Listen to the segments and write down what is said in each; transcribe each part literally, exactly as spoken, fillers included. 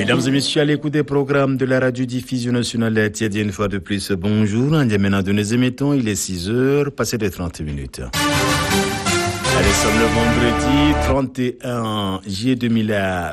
Mesdames et messieurs, à l'écoute des programmes de la radio-diffusion nationale Tiedi, une fois de plus, bonjour. En Djamena de nous émettons, il est six heures, passé de trente minutes. Allez, sommes le vendredi trente et un juillet deux mille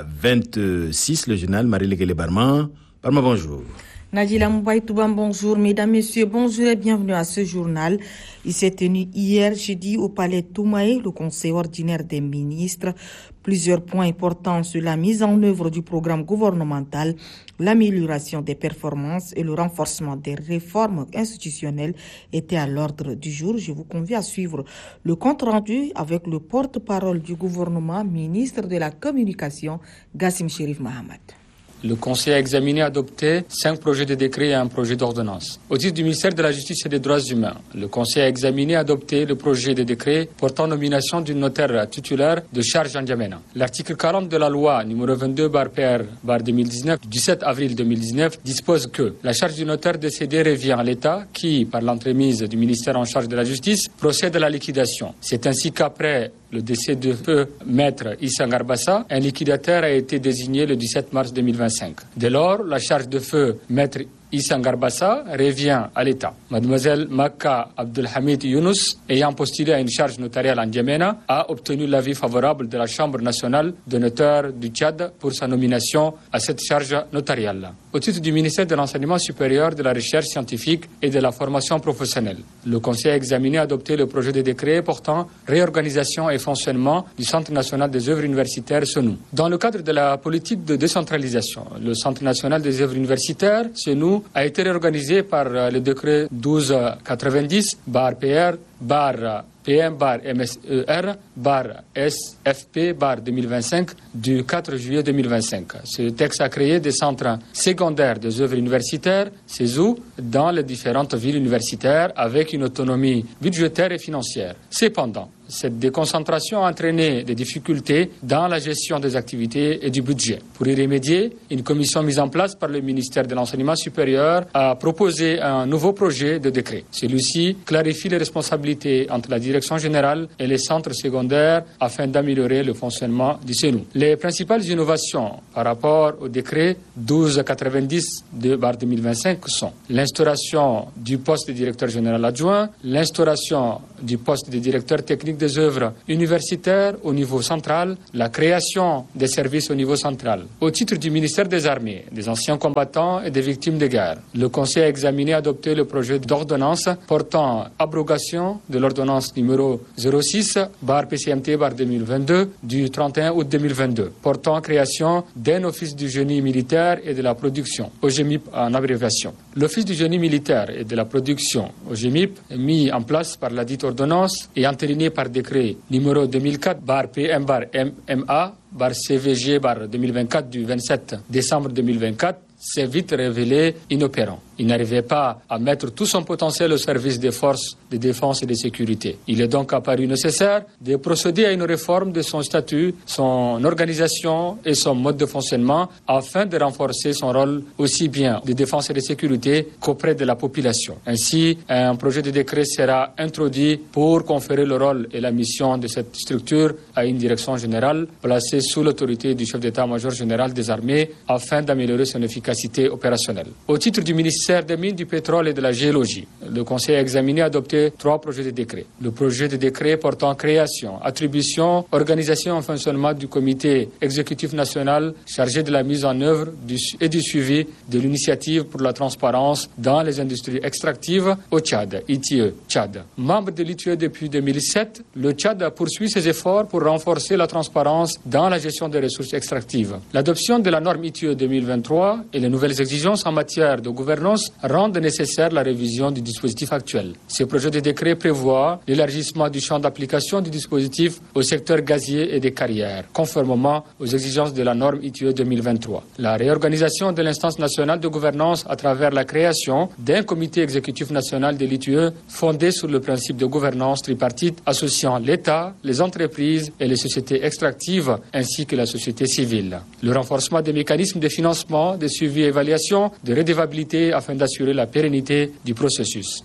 vingt-six, le journal Marie-Légué Barman. Barman, bonjour. Nadjila Moubaï Touban, bonjour. Mesdames, Messieurs, bonjour et bienvenue à ce journal. Il s'est tenu hier jeudi au palais Toumaï, le conseil ordinaire des ministres. Plusieurs points importants sur la mise en œuvre du programme gouvernemental, l'amélioration des performances et le renforcement des réformes institutionnelles étaient à l'ordre du jour. Je vous convie à suivre le compte rendu avec le porte-parole du gouvernement, ministre de la Communication, Gassim Chérif Mahamad. Le Conseil a examiné et adopté cinq projets de décret et un projet d'ordonnance. Au titre du ministère de la Justice et des Droits humains, le Conseil a examiné et adopté le projet de décret portant nomination du notaire titulaire de charge en Djamena. L'article quarante de la loi numéro vingt-deux barre P R barre deux mille dix-neuf du dix-sept avril deux mille dix-neuf dispose que la charge du notaire décédé revient à l'État qui, par l'entremise du ministère en charge de la Justice, procède à la liquidation. C'est ainsi qu'après le décès de feu maître Issa Ngarbassa, un liquidateur a été désigné le dix-sept mars deux mille vingt-cinq. Dès lors, la charge de feu maître Issa Ngarbassa revient à l'État. Mademoiselle Makka Abdelhamid Younous, ayant postulé à une charge notariale en Djamena, a obtenu l'avis favorable de la Chambre nationale de notaires du Tchad pour sa nomination à cette charge notariale. Au titre du ministère de l'Enseignement supérieur, de la Recherche scientifique et de la formation professionnelle, le Conseil a examiné et adopté le projet de décret portant réorganisation et fonctionnement du Centre national des œuvres universitaires S E N U. Dans le cadre de la politique de décentralisation, le Centre national des œuvres universitaires S E N U a été réorganisé par le décret douze quatre-vingt-dix barre P R barre P M barre M S E R barre S F P barre deux mille vingt-cinq du quatre juillet deux mille vingt-cinq. Ce texte a créé des centres secondaires des œuvres universitaires, C E S U, dans les différentes villes universitaires avec une autonomie budgétaire et financière. Cependant, cette déconcentration a entraîné des difficultés dans la gestion des activités et du budget. Pour y remédier, une commission mise en place par le ministère de l'Enseignement supérieur a proposé un nouveau projet de décret. Celui-ci clarifie les responsabilités entre la direction générale et les centres secondaires afin d'améliorer le fonctionnement du S E N U. Les principales innovations par rapport au décret douze quatre-vingt-dix barre deux mille vingt-cinq sont l'instauration du poste de directeur général adjoint, l'instauration du poste de directeur technique des œuvres universitaires au niveau central, la création des services au niveau central. Au titre du ministère des Armées, des anciens combattants et des victimes de guerre, le Conseil a examiné et adopté le projet d'ordonnance portant abrogation de l'ordonnance numéro zéro six barre P C M T barre deux mille vingt-deux du trente et un août deux mille vingt-deux, portant création d'un office du génie militaire et de la production, O G M I P en abréviation. L'office du génie militaire et de la production, O G M I P, mis en place par la dite ordonnance et entériné par décret numéro deux mille quatre barre P M barre M M A barre C V G barre deux mille vingt-quatre du vingt-sept décembre deux mille vingt-quatre, s'est vite révélé inopérant. Il n'arrivait pas à mettre tout son potentiel au service des forces de défense et de sécurité. Il est donc apparu nécessaire de procéder à une réforme de son statut, son organisation et son mode de fonctionnement afin de renforcer son rôle aussi bien de défense et de sécurité qu'auprès de la population. Ainsi, un projet de décret sera introduit pour conférer le rôle et la mission de cette structure à une direction générale placée sous l'autorité du chef d'état-major général des armées afin d'améliorer son efficacité opérationnelle. Au titre du ministère des Mines, du Pétrole et de la Géologie, le Conseil a examiné et adopté trois projets de décret. Le projet de décret portant création, attribution, organisation et fonctionnement du comité exécutif national chargé de la mise en œuvre du, et du suivi de l'initiative pour la transparence dans les industries extractives au Tchad, I T E, Tchad. Membre de l'I T E depuis deux mille sept, le Tchad poursuit ses efforts pour renforcer la transparence dans la gestion des ressources extractives. L'adoption de la norme I T E deux mille vingt-trois et les nouvelles exigences en matière de gouvernance rendent nécessaire la révision du dispositif actuel. Ce projet de décret prévoit l'élargissement du champ d'application du dispositif au secteur gazier et des carrières, conformément aux exigences de la norme I T E deux mille vingt-trois. La réorganisation de l'instance nationale de gouvernance à travers la création d'un comité exécutif national de l'I T E fondé sur le principe de gouvernance tripartite associant l'État, les entreprises et les sociétés extractives ainsi que la société civile. Le renforcement des mécanismes de financement, de suivi et évaluation, de redevabilité afin d'assurer la pérennité du processus.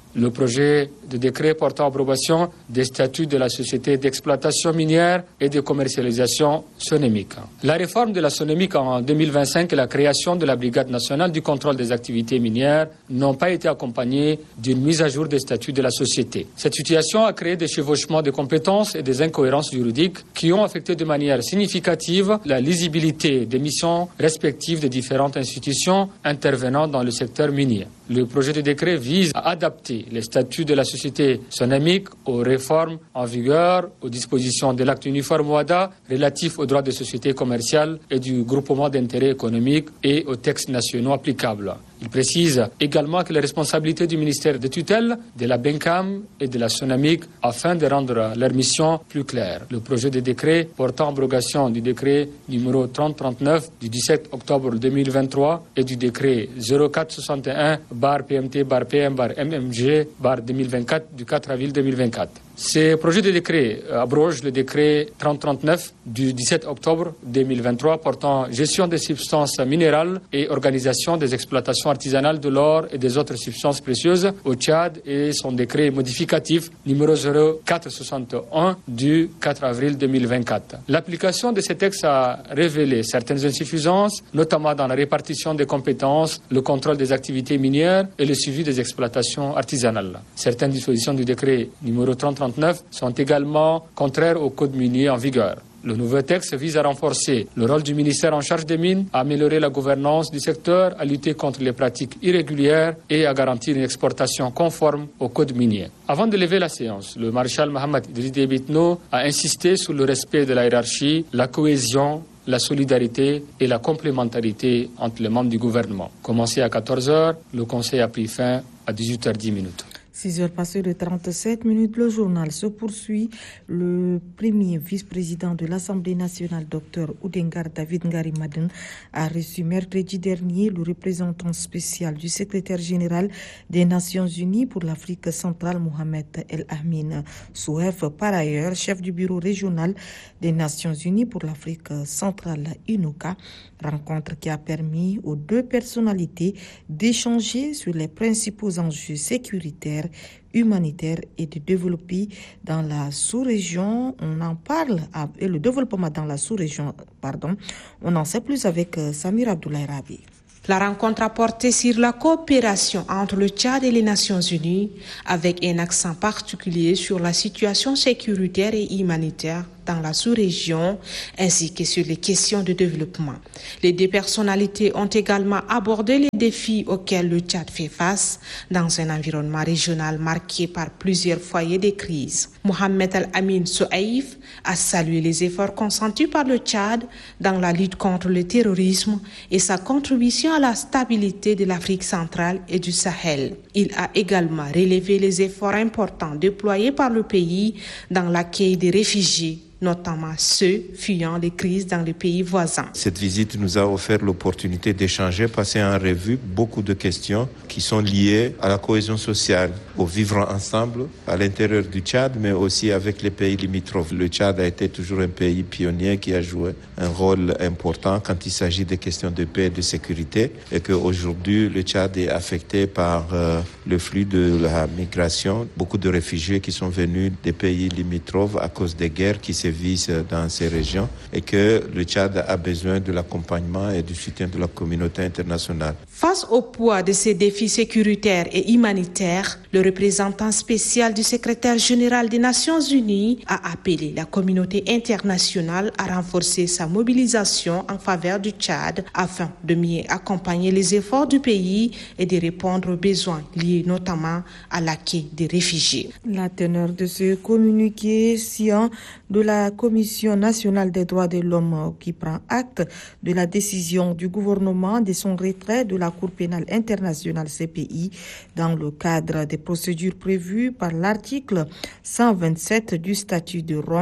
le projet de décret portant approbation des statuts de la société d'exploitation minière et de commercialisation Sonemic. La réforme de la Sonemic en deux mille vingt-cinq et la création de la Brigade nationale du contrôle des activités minières n'ont pas été accompagnées d'une mise à jour des statuts de la société. Cette situation a créé des chevauchements de compétences et des incohérences juridiques qui ont affecté de manière significative la lisibilité des missions respectives des différentes institutions intervenant dans le secteur minier. Le projet de décret vise à adapter les statuts de la société Sonemic aux réformes en vigueur, aux dispositions de l'acte uniforme OHADA relatif aux droits des sociétés commerciales et du groupement d'intérêt économique et aux textes nationaux applicables. Il précise également que les responsabilités du ministère de tutelle, de la BENCAM et de la Sonemic afin de rendre leur mission plus claire. Le projet de décret portant abrogation du décret numéro trente trente-neuf du dix-sept octobre deux mille vingt-trois et du décret zéro quatre soixante et un barre P M T barre P M barre M M G barre deux mille vingt-quatre du quatre avril deux mille vingt-quatre. Ces projets de décret abrogent le décret trente trente-neuf du dix-sept octobre deux mille vingt-trois portant gestion des substances minérales et organisation des exploitations artisanales de l'or et des autres substances précieuses au Tchad et son décret modificatif numéro zéro quatre soixante et un du quatre avril deux mille vingt-quatre. L'application de ces textes a révélé certaines insuffisances, notamment dans la répartition des compétences, le contrôle des activités minières et le suivi des exploitations artisanales. Certaines dispositions du décret numéro trente trente-neuf sont également contraires au code minier en vigueur. Le nouveau texte vise à renforcer le rôle du ministère en charge des mines, à améliorer la gouvernance du secteur, à lutter contre les pratiques irrégulières et à garantir une exportation conforme au code minier. Avant de lever la séance, le maréchal Mohamed Idriss Déby Itno a insisté sur le respect de la hiérarchie, la cohésion, la solidarité et la complémentarité entre les membres du gouvernement. Commencé à quatorze heures, le conseil a pris fin à dix-huit heures dix. six heures passées de trente-sept minutes, le journal se poursuit. Le premier vice-président de l'Assemblée nationale, Dr Oudengar David Ngari Madden, a reçu mercredi dernier le représentant spécial du secrétaire général des Nations Unies pour l'Afrique centrale, Mohamed El Amin Souhef, par ailleurs chef du bureau régional des Nations Unies pour l'Afrique centrale, UNOCA. Rencontre qui a permis aux deux personnalités d'échanger sur les principaux enjeux sécuritaires, humanitaires et de développer dans la sous-région. On en parle, et le développement dans la sous-région, pardon, on en sait plus avec Samir Abdoulaye Rabi. La rencontre a porté sur la coopération entre le Tchad et les Nations Unies, avec un accent particulier sur la situation sécuritaire et humanitaire dans la sous-région, ainsi que sur les questions de développement. Les deux personnalités ont également abordé les défis auxquels le Tchad fait face dans un environnement régional marqué par plusieurs foyers de crise. Mohamed El Amin Souhef a salué les efforts consentis par le Tchad dans la lutte contre le terrorisme et sa contribution à la stabilité de l'Afrique centrale et du Sahel. Il a également relevé les efforts importants déployés par le pays dans l'accueil des réfugiés, notamment ceux fuyant les crises dans les pays voisins. Cette visite nous a offert l'opportunité d'échanger, passer en revue beaucoup de questions qui sont liées à la cohésion sociale, au vivre ensemble à l'intérieur du Tchad, mais aussi avec les pays limitrophes. Le Tchad a été toujours un pays pionnier qui a joué un rôle important quand il s'agit des questions de paix et de sécurité, et qu'aujourd'hui le Tchad est affecté par euh, le flux de la migration, beaucoup de réfugiés qui sont venus des pays limitrophes à cause des guerres qui se dans ces régions, et que le Tchad a besoin de l'accompagnement et du soutien de la communauté internationale. Face au poids de ces défis sécuritaires et humanitaires, le représentant spécial du secrétaire général des Nations Unies a appelé la communauté internationale à renforcer sa mobilisation en faveur du Tchad afin de mieux accompagner les efforts du pays et de répondre aux besoins liés notamment à l'accueil des réfugiés. La teneur de ce communiqué sciant de la Commission nationale des droits de l'homme qui prend acte de la décision du gouvernement de son retrait de la Cour pénale internationale C P I dans le cadre des procédures prévues par l'article cent vingt-sept du statut de Rome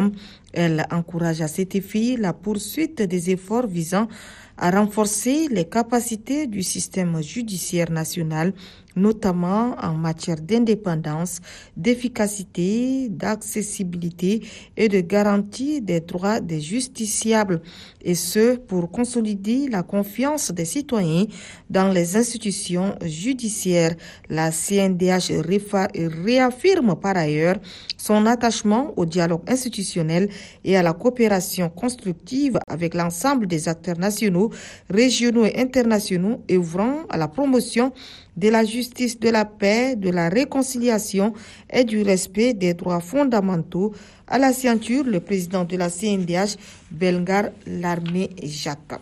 Elle encourage à cet effet la poursuite des efforts visant à renforcer les capacités du système judiciaire national, notamment en matière d'indépendance, d'efficacité, d'accessibilité et de garantie des droits des justiciables, et ce pour consolider la confiance des citoyens dans les institutions judiciaires. La C N D H réaffirme par ailleurs son attachement au dialogue institutionnel et à la coopération constructive avec l'ensemble des acteurs nationaux, régionaux et internationaux œuvrant à la promotion de la justice, de la paix, de la réconciliation et du respect des droits fondamentaux. À la ceinture, le président de la C N D H, Belgar Larmé Jaka.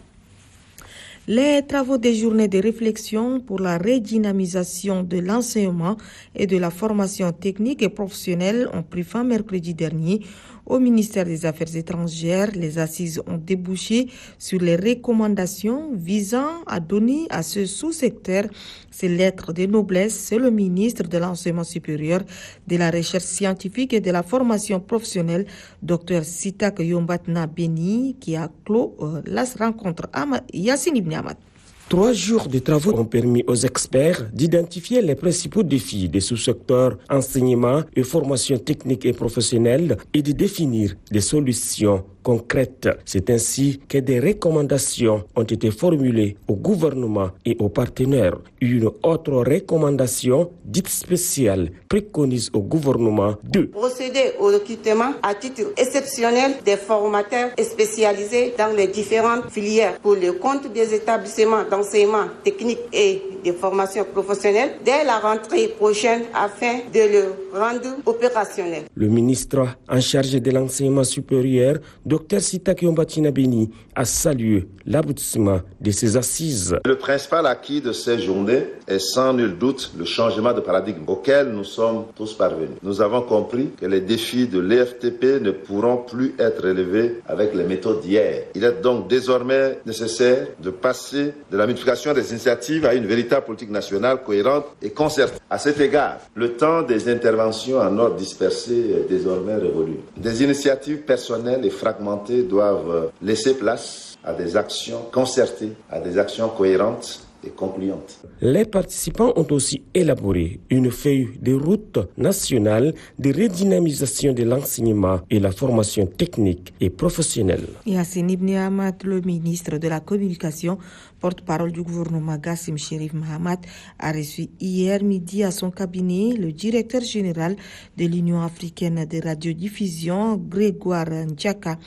Les travaux des journées de réflexion pour la redynamisation de l'enseignement et de la formation technique et professionnelle ont pris fin mercredi dernier au ministère des Affaires étrangères. Les assises ont débouché sur les recommandations visant à donner à ce sous-secteur ses lettres de noblesse. C'est le ministre de l'Enseignement supérieur, de la Recherche scientifique et de la formation professionnelle, Dr Sitak Yombatna Beni, qui a clos euh, la rencontre. Yassine Ibn Ahmad. Trois jours de travaux ont permis aux experts d'identifier les principaux défis des sous-secteurs enseignement et formation technique et professionnelle et de définir des solutions concrètes. C'est ainsi que des recommandations ont été formulées au gouvernement et aux partenaires. Une autre recommandation, dite spéciale, préconise au gouvernement de procéder au recrutement à titre exceptionnel des formateurs spécialisés dans les différentes filières pour le compte des établissements d'enseignement technique et de formation professionnelle dès la rentrée prochaine afin de le rendre opérationnel. Le ministre en charge de l'enseignement supérieur, Dr Sitak Yombatna Beni, a salué l'aboutissement de ces assises. Le principal acquis de ces journées est sans nul doute le changement de paradigme auquel nous sommes tous parvenus. Nous avons compris que les défis de l'E F T P ne pourront plus être relevés avec les méthodes d'hier. Il est donc désormais nécessaire de passer de la multiplication des initiatives à une véritable politique nationale cohérente et concertée. À cet égard, le temps des interventions en ordre dispersé est désormais révolu. Des initiatives personnelles et fragmentées doivent laisser place à des actions concertées, à des actions cohérentes et concluantes. Les participants ont aussi élaboré une feuille de route nationale de redynamisation de l'enseignement et la formation technique et professionnelle. Yassine Ibn Ahmad, le ministre de la Communication, porte-parole du gouvernement Gassim Chérif Mahamat, a reçu hier midi à son cabinet le directeur général de l'Union africaine de radiodiffusion, Grégoire Ndjaka.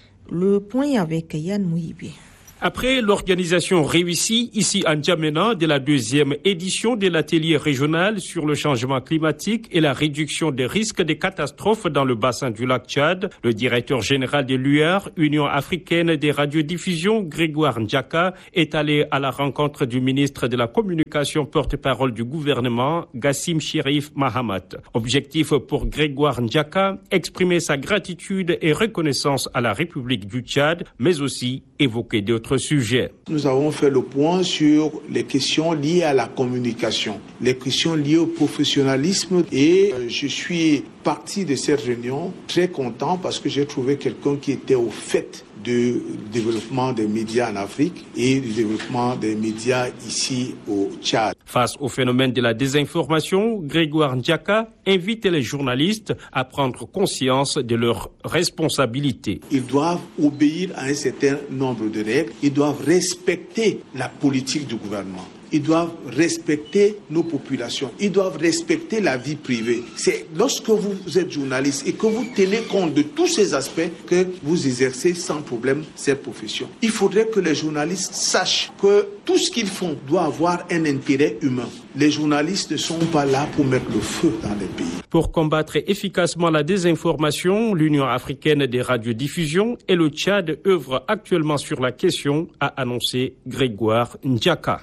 Le point avec Yann Mouibi. Après l'organisation réussie ici à N'Djamena de la deuxième édition de l'atelier régional sur le changement climatique et la réduction des risques de catastrophes dans le bassin du lac Tchad, le directeur général de l'U R, Union africaine des radiodiffusions, Grégoire Ndjaka, est allé à la rencontre du ministre de la Communication porte-parole du gouvernement, Gassim Chérif Mahamat. Objectif pour Grégoire Ndjaka, exprimer sa gratitude et reconnaissance à la République du Tchad, mais aussi évoquer d'autres sujets. Nous avons fait le point sur les questions liées à la communication, les questions liées au professionnalisme et euh, je suis parti de cette réunion très content parce que j'ai trouvé quelqu'un qui était au fait du développement des médias en Afrique et du développement des médias ici au Tchad. Face au phénomène de la désinformation, Grégoire Ndjaka invite les journalistes à prendre conscience de leurs responsabilités. Ils doivent obéir à un certain nombre de règles, ils doivent respecter la politique du gouvernement. Ils doivent respecter nos populations. Ils doivent respecter la vie privée. C'est lorsque vous êtes journaliste et que vous tenez compte de tous ces aspects que vous exercez sans problème cette profession. Il faudrait que les journalistes sachent que tout ce qu'ils font doit avoir un intérêt humain. Les journalistes ne sont pas là pour mettre le feu dans les pays. Pour combattre efficacement la désinformation, l'Union africaine des radiodiffusions et le Tchad œuvrent actuellement sur la question, a annoncé Grégoire Ndjaka.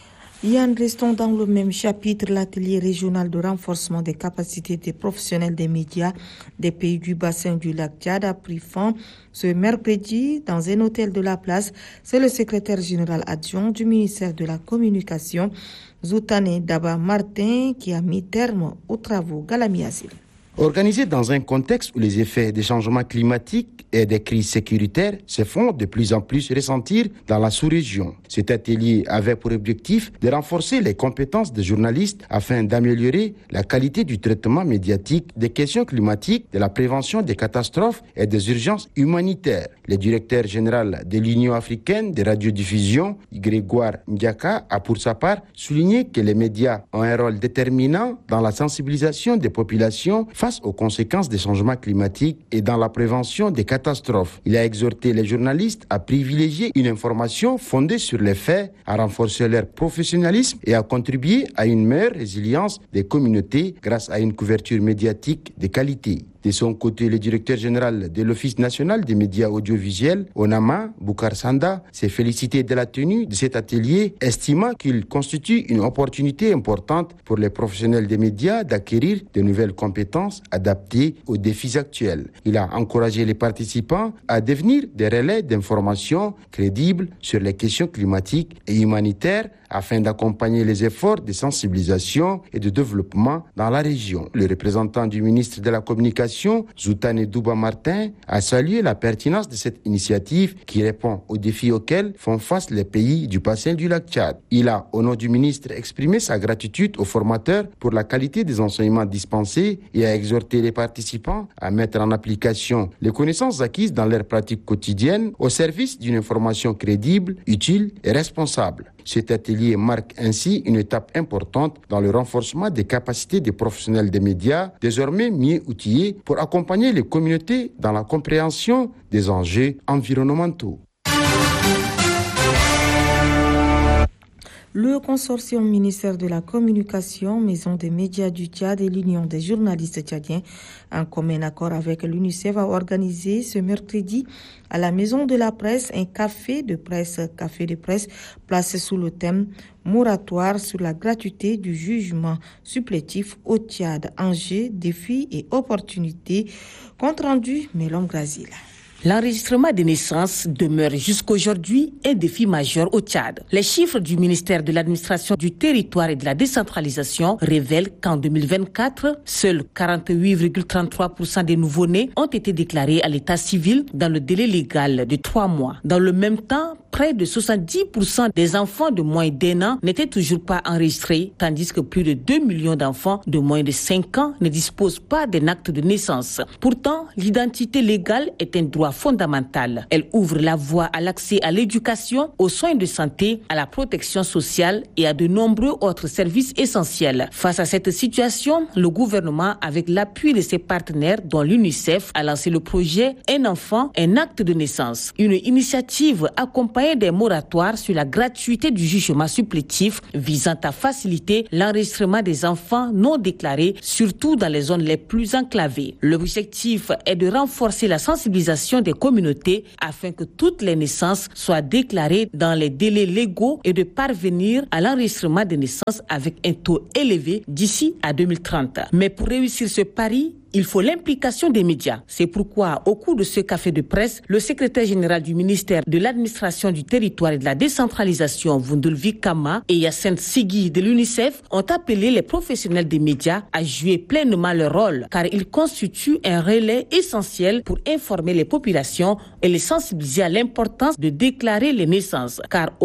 Yann, restons dans le même chapitre. L'atelier régional de renforcement des capacités des professionnels des médias des pays du bassin du lac Tchad a pris fin ce mercredi dans un hôtel de la place. C'est le secrétaire général adjoint du ministère de la Communication, Zoutane Daba Martin, qui a mis terme aux travaux. Galami Azil. Organisé dans un contexte où les effets des changements climatiques et des crises sécuritaires se font de plus en plus ressentir dans la sous-région. Cet atelier avait pour objectif de renforcer les compétences des journalistes afin d'améliorer la qualité du traitement médiatique des questions climatiques, de la prévention des catastrophes et des urgences humanitaires. Le directeur général de l'Union africaine de radiodiffusion, Grégoire Ndiaka, a pour sa part souligné que les médias ont un rôle déterminant dans la sensibilisation des populations face aux conséquences des changements climatiques et dans la prévention des catastrophes. Il a exhorté les journalistes à privilégier une information fondée sur les faits, à renforcer leur professionnalisme et à contribuer à une meilleure résilience des communautés grâce à une couverture médiatique de qualité. De son côté, le directeur général de l'Office national des médias audiovisuels, ONAMA, Boukar Sanda, s'est félicité de la tenue de cet atelier, estimant qu'il constitue une opportunité importante pour les professionnels des médias d'acquérir de nouvelles compétences adaptées aux défis actuels. Il a encouragé les participants à devenir des relais d'information crédibles sur les questions climatiques et humanitaires afin d'accompagner les efforts de sensibilisation et de développement dans la région. Le représentant du ministre de la Communication, Zoutane Douba Martin, a salué la pertinence de cette initiative qui répond aux défis auxquels font face les pays du bassin du lac Tchad. Il a, au nom du ministre, exprimé sa gratitude aux formateurs pour la qualité des enseignements dispensés et a exhorté les participants à mettre en application les connaissances acquises dans leur pratique quotidienne au service d'une information crédible, utile et responsable. Cet atelier marque ainsi une étape importante dans le renforcement des capacités des professionnels des médias, désormais mieux outillés pour accompagner les communautés dans la compréhension des enjeux environnementaux. Le consortium ministère de la Communication, Maison des médias du Tchad et l'Union des journalistes tchadiens, en commun accord avec l'UNICEF, a organisé ce mercredi à la Maison de la Presse un café de presse, café de presse placé sous le thème moratoire sur la gratuité du jugement supplétif au Tchad, enjeux, défis et opportunités. Compte rendu, Mélom Grazil. L'enregistrement des naissances demeure jusqu'aujourd'hui un défi majeur au Tchad. Les chiffres du ministère de l'Administration du Territoire et de la Décentralisation révèlent qu'en deux mille vingt-quatre, seuls quarante-huit virgule trente-trois pour cent des nouveau-nés ont été déclarés à l'état civil dans le délai légal de trois mois. Dans le même temps, près de soixante-dix pour cent des enfants de moins d'un an n'étaient toujours pas enregistrés, tandis que plus de deux millions d'enfants de moins de cinq ans ne disposent pas d'un acte de naissance. Pourtant, l'identité légale est un droit fondamentale. Elle ouvre la voie à l'accès à l'éducation, aux soins de santé, à la protection sociale et à de nombreux autres services essentiels. Face à cette situation, le gouvernement, avec l'appui de ses partenaires, dont l'UNICEF, a lancé le projet Un enfant, un acte de naissance. Une initiative accompagnée des moratoires sur la gratuité du jugement supplétif visant à faciliter l'enregistrement des enfants non déclarés, surtout dans les zones les plus enclavées. L'objectif est de renforcer la sensibilisation des communautés afin que toutes les naissances soient déclarées dans les délais légaux et de parvenir à l'enregistrement des naissances avec un taux élevé d'ici à deux mille trente. Mais pour réussir ce pari, il faut l'implication des médias. C'est pourquoi, au cours de ce café de presse, le secrétaire général du ministère de l'Administration du Territoire et de la Décentralisation, Vundulvi Kama, et Yacinthe Sigui de l'UNICEF ont appelé les professionnels des médias à jouer pleinement leur rôle, car ils constituent un relais essentiel pour informer les populations et les sensibiliser à l'importance de déclarer les naissances. Car